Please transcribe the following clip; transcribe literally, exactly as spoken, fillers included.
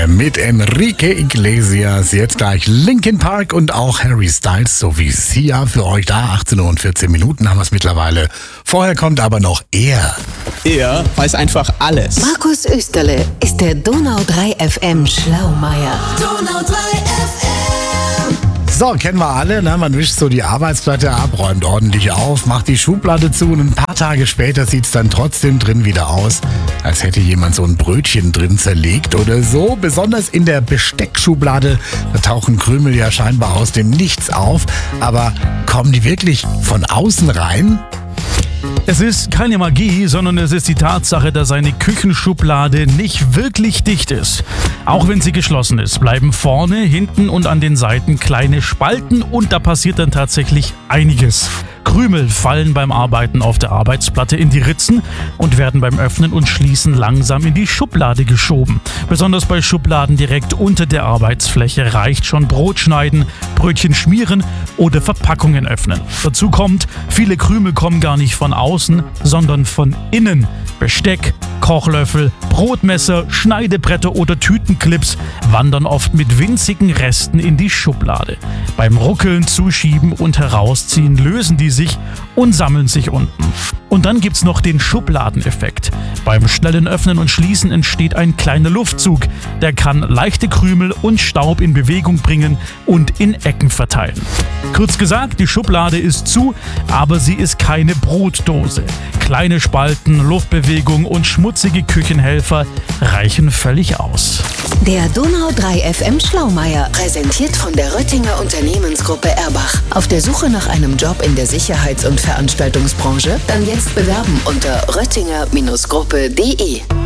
mit Enrique Iglesias. Jetzt gleich Linkin Park und auch Harry Styles sowie Sia für euch da. achtzehn Uhr und vierzehn Minuten haben wir es mittlerweile. Vorher kommt aber noch er. Er weiß einfach alles. Markus Österle ist der Donau drei F M Schlaumeier. Donau drei F M. So, kennen wir alle, ne? Man wischt so die Arbeitsplatte ab, räumt ordentlich auf, macht die Schublade zu und ein paar Tage später sieht es dann trotzdem drin wieder aus, als hätte jemand so ein Brötchen drin zerlegt oder so. Besonders in der Besteckschublade, da tauchen Krümel ja scheinbar aus dem Nichts auf. Aber kommen die wirklich von außen rein? Es ist keine Magie, sondern es ist die Tatsache, dass eine Küchenschublade nicht wirklich dicht ist. Auch wenn sie geschlossen ist, bleiben vorne, hinten und an den Seiten kleine Spalten und da passiert dann tatsächlich einiges. Krümel fallen beim Arbeiten auf der Arbeitsplatte in die Ritzen und werden beim Öffnen und Schließen langsam in die Schublade geschoben. Besonders bei Schubladen direkt unter der Arbeitsfläche reicht schon Brot schneiden, Brötchen schmieren oder Verpackungen öffnen. Dazu kommt, viele Krümel kommen gar nicht von außen, sondern von innen. Besteck, Kochlöffel, Brotmesser, Schneidebretter oder Tütenclips wandern oft mit winzigen Resten in die Schublade. Beim Ruckeln, Zuschieben und Herausziehen lösen die sich und sammeln sich unten. Und dann gibt's noch den Schubladeneffekt. Beim schnellen Öffnen und Schließen entsteht ein kleiner Luftzug. Der kann leichte Krümel und Staub in Bewegung bringen und in Ecken verteilen. Kurz gesagt, die Schublade ist zu, aber sie ist keine Brotdose. Kleine Spalten, Luftbewegung und schmutzige Küchenhelfer reichen völlig aus. Der Donau drei F M Schlaumeier, präsentiert von der Röttinger Unternehmensgruppe Erbach. Auf der Suche nach einem Job in der Sicherheits- und Veranstaltungsbranche? Dann jetzt bewerben unter röttinger Gruppe punkt de.